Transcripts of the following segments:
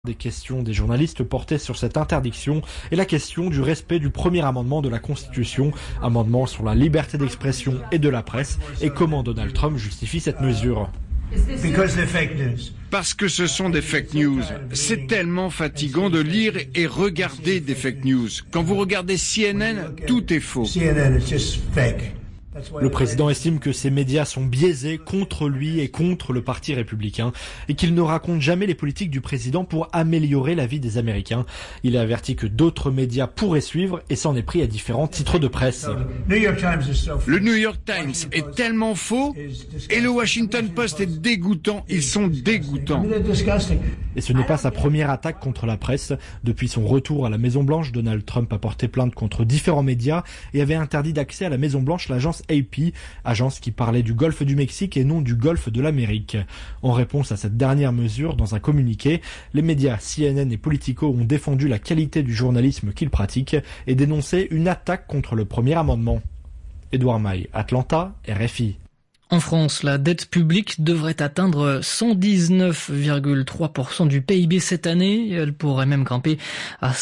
Des questions des journalistes portaient sur cette interdiction et la question du respect du premier amendement de la Constitution, amendement sur la liberté d'expression et de la presse, et comment Donald Trump justifie cette mesure. Parce que ce sont des fake news. C'est tellement fatigant de lire et regarder des fake news. Quand vous regardez CNN, tout est faux. Le président estime que ces médias sont biaisés contre lui et contre le parti républicain et qu'il ne raconte jamais les politiques du président pour améliorer la vie des Américains. Il a averti que d'autres médias pourraient suivre et s'en est pris à différents titres de presse. Le New York Times est tellement faux et le Washington Post est dégoûtant. Ils sont dégoûtants. Et ce n'est pas sa première attaque contre la presse. Depuis son retour à la Maison-Blanche, Donald Trump a porté plainte contre différents médias et avait interdit d'accès à la Maison-Blanche l'agence AP, agence qui parlait du golfe du Mexique et non du golfe de l'Amérique. En réponse à cette dernière mesure, dans un communiqué, les médias CNN et Politico ont défendu la qualité du journalisme qu'ils pratiquent et dénoncé une attaque contre le premier amendement. Édouard Maille, Atlanta, RFI. En France, la dette publique devrait atteindre 119,3% du PIB cette année. Elle pourrait même grimper à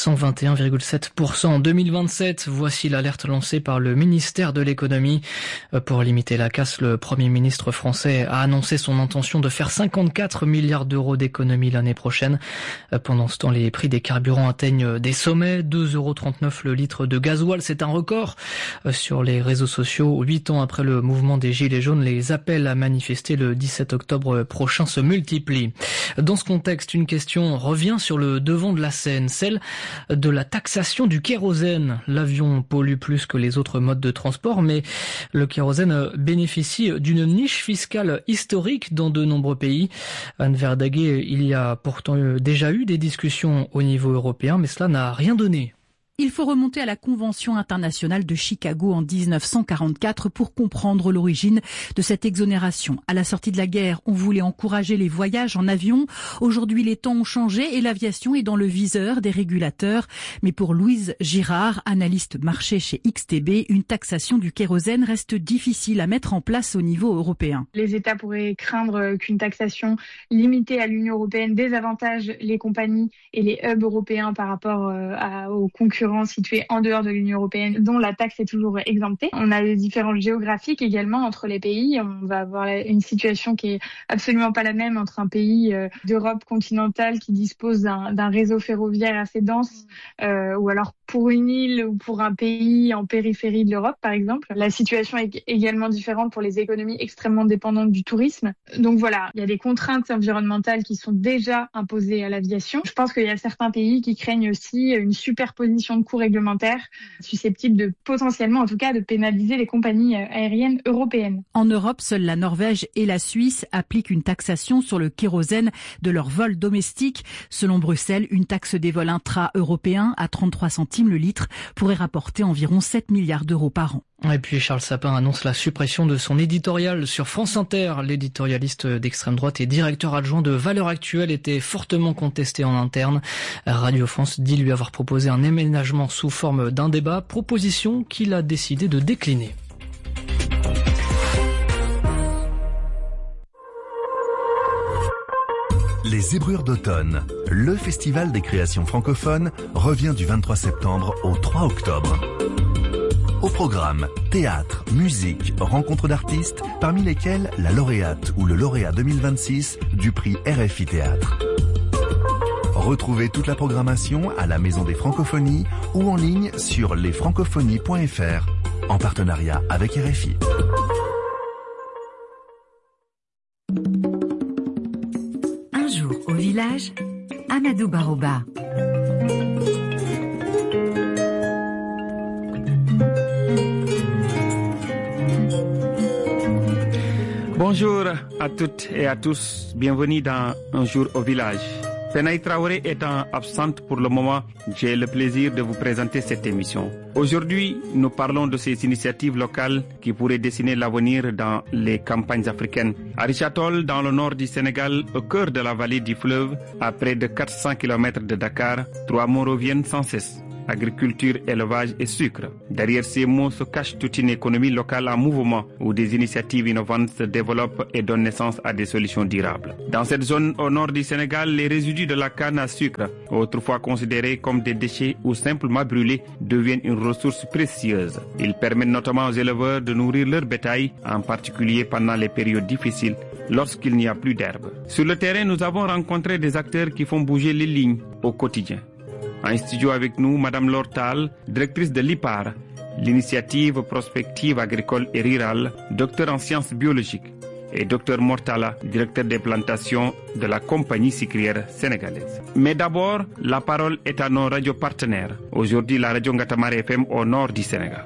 121,7% en 2027. Voici l'alerte lancée par le ministère de l'économie. Pour limiter la casse, le Premier ministre français a annoncé son intention de faire 54 milliards d'euros d'économies l'année prochaine. Pendant ce temps, les prix des carburants atteignent des sommets. 2,39 € le litre de gasoil, c'est un record. Sur les réseaux sociaux, 8 ans après le mouvement des Gilets jaunes, les appels à manifester le 17 octobre prochain se multiplient. Dans ce contexte, une question revient sur le devant de la scène, celle de la taxation du kérosène. L'avion pollue plus que les autres modes de transport, mais le kérosène bénéficie d'une niche fiscale historique dans de nombreux pays. Anne Verdaguet, il y a pourtant déjà eu des discussions au niveau européen, mais cela n'a rien donné. Il faut remonter à la Convention internationale de Chicago en 1944 pour comprendre l'origine de cette exonération. À la sortie de la guerre, on voulait encourager les voyages en avion. Aujourd'hui, les temps ont changé et l'aviation est dans le viseur des régulateurs. Mais pour Louise Girard, analyste marché chez XTB, une taxation du kérosène reste difficile à mettre en place au niveau européen. Les États pourraient craindre qu'une taxation limitée à l'Union européenne désavantage les compagnies et les hubs européens par rapport aux concurrents situés en dehors de l'Union européenne, dont la taxe est toujours exemptée. On a des différences géographiques également entre les pays. On va avoir une situation qui est absolument pas la même entre un pays d'Europe continentale qui dispose d'un réseau ferroviaire assez dense, ou alors pour une île ou pour un pays en périphérie de l'Europe, par exemple. La situation est également différente pour les économies extrêmement dépendantes du tourisme. Donc voilà, il y a des contraintes environnementales qui sont déjà imposées à l'aviation. Je pense qu'il y a certains pays qui craignent aussi une superposition de coûts réglementaires susceptibles de potentiellement, en tout cas, de pénaliser les compagnies aériennes européennes. En Europe, seules la Norvège et la Suisse appliquent une taxation sur le kérosène de leurs vols domestiques. Selon Bruxelles, une taxe des vols intra-européens à 33 centimes le litre pourrait rapporter environ 7 milliards d'euros par an. Et puis Charles Sapin annonce la suppression de son éditorial sur France Inter. L'éditorialiste d'extrême droite et directeur adjoint de Valeurs Actuelles était fortement contesté en interne. Radio France dit lui avoir proposé un aménagement sous forme d'un débat, proposition qu'il a décidé de décliner. Les Zébrures d'automne, le festival des créations francophones, revient du 23 septembre au 3 octobre. Au programme, théâtre, musique, rencontres d'artistes, parmi lesquels la lauréate ou le lauréat 2026 du prix RFI Théâtre. Retrouvez toute la programmation à la Maison des Francophonies ou en ligne sur lesfrancophonies.fr, en partenariat avec RFI. Un jour au village, Amadou Baroba. Bonjour à toutes et à tous, bienvenue dans Un jour au village. Fenaï Traoré étant absente pour le moment, j'ai le plaisir de vous présenter cette émission. Aujourd'hui, nous parlons de ces initiatives locales qui pourraient dessiner l'avenir dans les campagnes africaines. À Richard-Toll, dans le nord du Sénégal, au cœur de la vallée du fleuve, à près de 400 km de Dakar, 3 mots reviennent sans cesse. agriculture, élevage et sucre. Derrière ces mots se cache toute une économie locale en mouvement où des initiatives innovantes se développent et donnent naissance à des solutions durables. Dans cette zone au nord du Sénégal, les résidus de la canne à sucre, autrefois considérés comme des déchets ou simplement brûlés, deviennent une ressource précieuse. Ils permettent notamment aux éleveurs de nourrir leur bétail, en particulier pendant les périodes difficiles, lorsqu'il n'y a plus d'herbe. Sur le terrain, nous avons rencontré des acteurs qui font bouger les lignes au quotidien. En studio avec nous, Madame Laure Tall, directrice de l'IPAR, l'initiative prospective agricole et rurale, docteur en sciences biologiques, et Dr Mortala, directeur des plantations de la compagnie sucrière sénégalaise. Mais d'abord, la parole est à nos radios partenaires. Aujourd'hui, la radio Ngatamare FM au nord du Sénégal.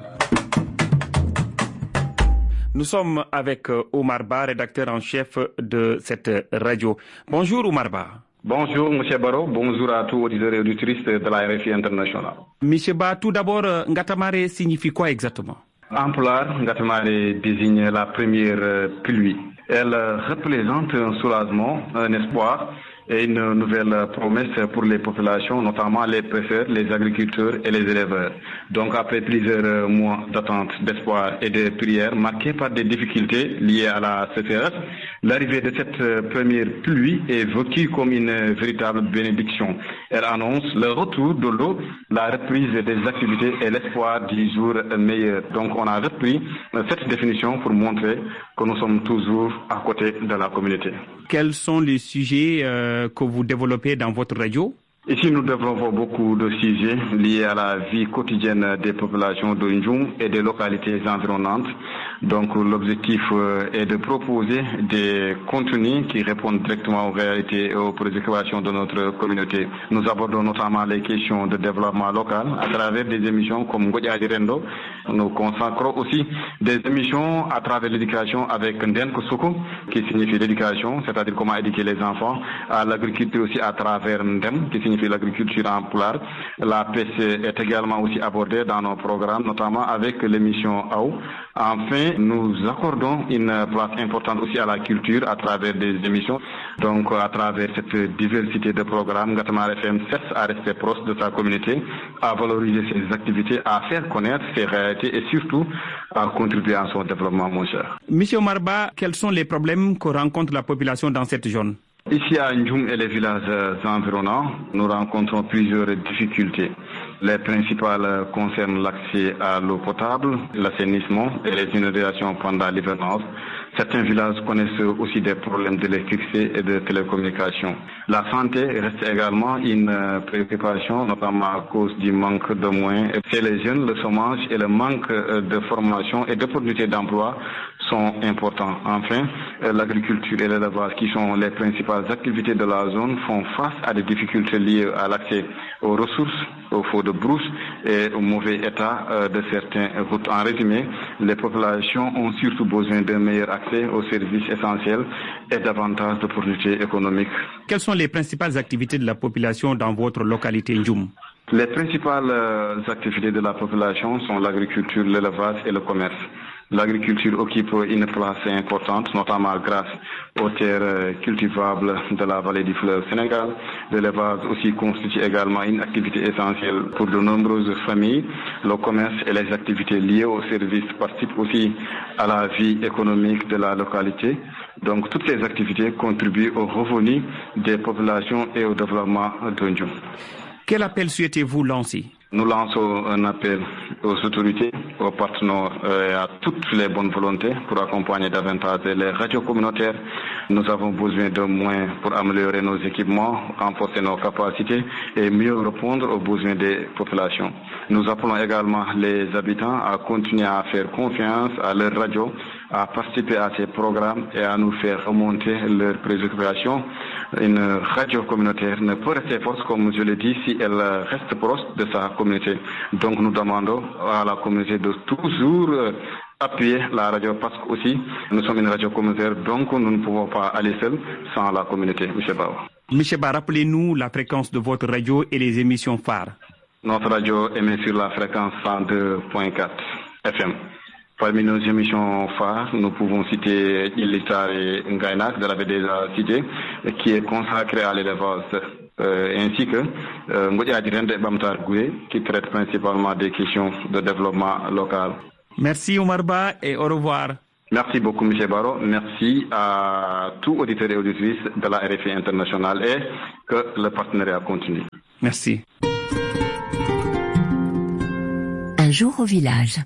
Nous sommes avec Oumar Ba, rédacteur en chef de cette radio. Bonjour Oumar Ba. Bonjour M. Baro, bonjour à tous auditeurs et auditrices de la RFI internationale. M. Ba, tout d'abord, Ngatamare signifie quoi exactement? En pulaar, Ngatamare désigne la première pluie. Elle représente un soulagement, un espoir et une nouvelle promesse pour les populations, notamment les pêcheurs, les agriculteurs et les éleveurs. Donc après plusieurs mois d'attente, d'espoir et de prières marqués par des difficultés liées à la sécheresse, l'arrivée de cette première pluie est vécue comme une véritable bénédiction. Elle annonce le retour de l'eau, la reprise des activités et l'espoir du jour meilleur. Donc on a repris cette définition pour montrer que nous sommes toujours à côté de la communauté. Quels sont les sujets que vous développez dans votre radio? Ici, nous développons beaucoup de sujets liés à la vie quotidienne des populations de Ndjoum et des localités environnantes. Donc, l'objectif est de proposer des contenus qui répondent directement aux réalités et aux préoccupations de notre communauté. Nous abordons notamment les questions de développement local à travers des émissions comme Ngodjadi Rendo. Nous consacrons aussi des émissions à travers l'éducation avec Nden Kosoko, qui signifie l'éducation, c'est-à-dire comment éduquer les enfants, à l'agriculture aussi à travers Ndem, qui signifie l'agriculture en pulaar. La pêche est également aussi abordée dans nos programmes, notamment avec l'émission AO. Enfin, nous accordons une place importante aussi à la culture à travers des émissions. Donc, à travers cette diversité de programmes, Ngatamare FM cesse à rester proche de sa communauté, à valoriser ses activités, à faire connaître ses réalités et surtout à contribuer à son développement, mon cher. Monsieur Marba, quels sont les problèmes que rencontre la population dans cette zone? Ici à Ndjoum et les villages environnants, nous rencontrons plusieurs difficultés. Les principales concernent l'accès à l'eau potable, l'assainissement et les inondations pendant l'hivernage. Certains villages connaissent aussi des problèmes d'électricité et de télécommunications. La santé reste également une préoccupation, notamment à cause du manque de moyens. Chez les jeunes, le chômage et le manque de formation et d'opportunités d'emploi sont importants. Enfin, l'agriculture et l'élevage, qui sont les principales activités de la zone, font face à des difficultés liées à l'accès aux ressources, au feu de brousse et au mauvais état de certaines routes. En résumé, les populations ont surtout besoin d'un meilleur accès aux services essentiels et davantage d'opportunités économiques. Quelles sont les principales activités de la population dans votre localité Ndjoum? Les principales activités de la population sont l'agriculture, l'élevage et le commerce. L'agriculture occupe une place importante, notamment grâce aux terres cultivables de la vallée du fleuve Sénégal. L'élevage aussi constitue également une activité essentielle pour de nombreuses familles. Le commerce et les activités liées aux services participent aussi à la vie économique de la localité. Donc toutes ces activités contribuent aux revenus des populations et au développement de Ndjoum. Quel appel souhaitez-vous lancer? Nous lançons un appel aux autorités, aux partenaires et à toutes les bonnes volontés pour accompagner davantage les radios communautaires. Nous avons besoin de moyens pour améliorer nos équipements, renforcer nos capacités et mieux répondre aux besoins des populations. Nous appelons également les habitants à continuer à faire confiance à leurs radios, à participer à ces programmes et à nous faire remonter leurs préoccupations. Une radio communautaire ne peut rester forte, comme je l'ai dit, si elle reste proche de sa communauté. Donc nous demandons à la communauté de toujours appuyer la radio parce que aussi nous sommes une radio communautaire, donc nous ne pouvons pas aller seuls sans la communauté. M. Bao. M. Ba, rappelez-nous la fréquence de votre radio et les émissions phares. Notre radio émet sur la fréquence 102.4 FM. Parmi nos émissions phares, nous pouvons citer Illitar et Ngaynak, je l'avais déjà cité, qui est consacré à l'élevage, ainsi que Ngodiadi Rende Bamtar Goué, qui traite principalement des questions de développement local. Merci Omar Ba et au revoir. Merci beaucoup, M. Barro. Merci à tous auditeurs et auditrices de la RFI internationale et que le partenariat continue. Merci. Un jour au village.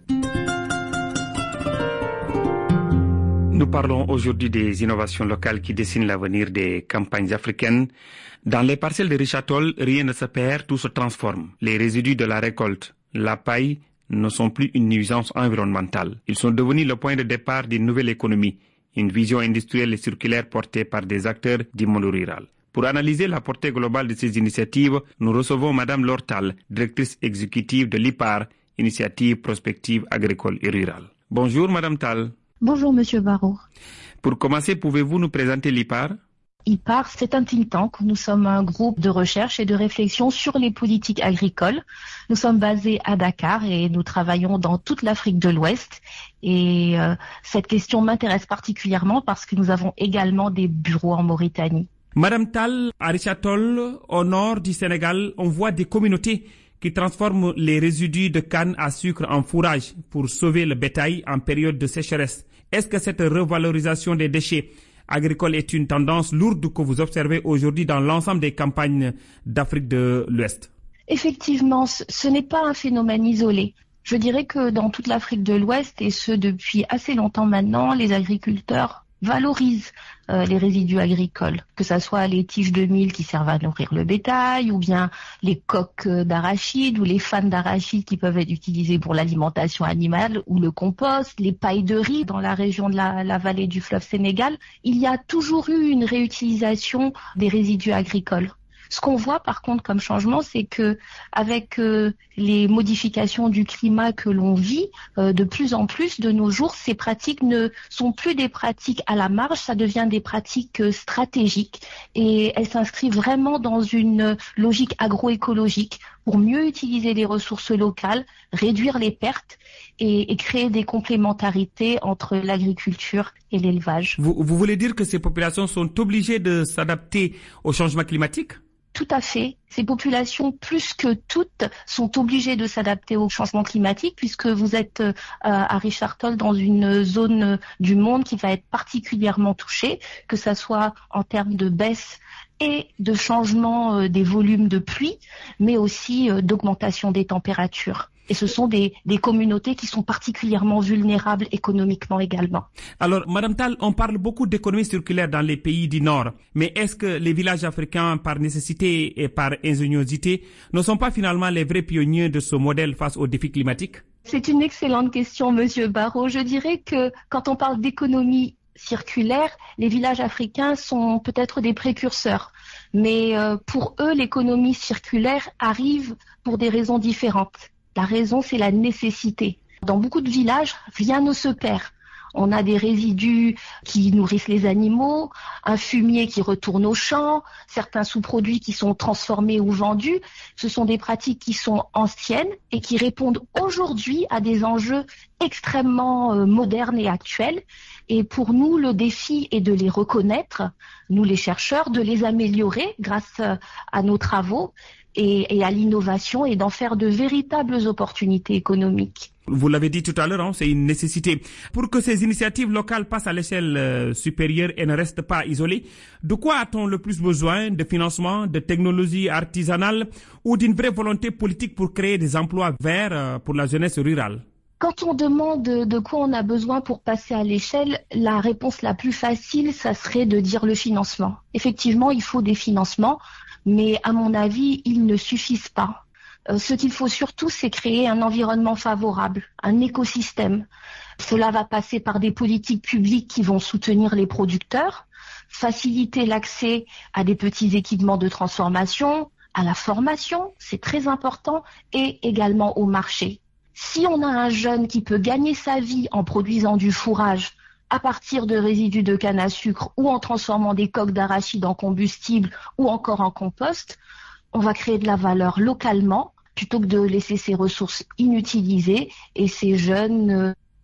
Nous parlons aujourd'hui des innovations locales qui dessinent l'avenir des campagnes africaines. Dans les parcelles de Richard Toll, rien ne se perd, tout se transforme. Les résidus de la récolte, la paille, ne sont plus une nuisance environnementale. Ils sont devenus le point de départ d'une nouvelle économie, une vision industrielle et circulaire portée par des acteurs du monde rural. Pour analyser la portée globale de ces initiatives, nous recevons Madame Laure Tall, directrice exécutive de l'IPAR, Initiative Prospective Agricole et Rurale. Bonjour Madame Tall. Bonjour Monsieur Barro. Pour commencer, pouvez-vous nous présenter l'IPAR ? IPAR, c'est un think tank. Nous sommes un groupe de recherche et de réflexion sur les politiques agricoles. Nous sommes basés à Dakar et nous travaillons dans toute l'Afrique de l'Ouest. Et cette question m'intéresse particulièrement parce que nous avons également des bureaux en Mauritanie. Madame Tall, à Richard Toll, au nord du Sénégal, on voit des communautés qui transforment les résidus de canne à sucre en fourrage pour sauver le bétail en période de sécheresse. Est-ce que cette revalorisation des déchets agricoles est une tendance lourde que vous observez aujourd'hui dans l'ensemble des campagnes d'Afrique de l'Ouest? Effectivement, ce n'est pas un phénomène isolé. Je dirais que dans toute l'Afrique de l'Ouest, et ce depuis assez longtemps maintenant, les agriculteurs valorisent les résidus agricoles, que ce soit les tiges de mil qui servent à nourrir le bétail, ou bien les coques d'arachide ou les fans d'arachide qui peuvent être utilisées pour l'alimentation animale, ou le compost, les pailles de riz dans la région de la vallée du fleuve Sénégal. Il y a toujours eu une réutilisation des résidus agricoles. Ce qu'on voit par contre comme changement, c'est que avec les modifications du climat que l'on vit, de plus en plus de nos jours, ces pratiques ne sont plus des pratiques à la marge, ça devient des pratiques stratégiques et elles s'inscrivent vraiment dans une logique agroécologique pour mieux utiliser les ressources locales, réduire les pertes et créer des complémentarités entre l'agriculture et l'élevage. Vous voulez dire que ces populations sont obligées de s'adapter au changement climatique ? Tout à fait. Ces populations, plus que toutes, sont obligées de s'adapter au changement climatique puisque vous êtes à Richard Toll dans une zone du monde qui va être particulièrement touchée, que ça soit en termes de baisse et de changement des volumes de pluie, mais aussi d'augmentation des températures. Et ce sont des communautés qui sont particulièrement vulnérables économiquement également. Alors, Madame Tall, on parle beaucoup d'économie circulaire dans les pays du Nord. Mais est-ce que les villages africains, par nécessité et par ingéniosité, ne sont pas finalement les vrais pionniers de ce modèle face aux défis climatiques? C'est une excellente question, Monsieur Barro. Je dirais que quand on parle d'économie circulaire, les villages africains sont peut-être des précurseurs. Mais pour eux, l'économie circulaire arrive pour des raisons différentes. La raison, c'est la nécessité. Dans beaucoup de villages, rien ne se perd. On a des résidus qui nourrissent les animaux, un fumier qui retourne aux champs, certains sous-produits qui sont transformés ou vendus. Ce sont des pratiques qui sont anciennes et qui répondent aujourd'hui à des enjeux extrêmement modernes et actuels. Et pour nous, le défi est de les reconnaître, nous les chercheurs, de les améliorer grâce à nos travaux et à l'innovation et d'en faire de véritables opportunités économiques. Vous l'avez dit tout à l'heure, c'est une nécessité. Pour que ces initiatives locales passent à l'échelle supérieure et ne restent pas isolées, de quoi a-t-on le plus besoin? De financement, de technologie artisanale ou d'une vraie volonté politique pour créer des emplois verts pour la jeunesse rurale? Quand on demande de quoi on a besoin pour passer à l'échelle, la réponse la plus facile, ça serait de dire le financement. Effectivement, il faut des financements, mais à mon avis, ils ne suffisent pas. Ce qu'il faut surtout, c'est créer un environnement favorable, un écosystème. Cela va passer par des politiques publiques qui vont soutenir les producteurs, faciliter l'accès à des petits équipements de transformation, à la formation, c'est très important, et également au marché. Si on a un jeune qui peut gagner sa vie en produisant du fourrage à partir de résidus de canne à sucre ou en transformant des coques d'arachide en combustible ou encore en compost, on va créer de la valeur localement plutôt que de laisser ces ressources inutilisées et ces jeunes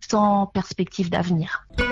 sans perspective d'avenir.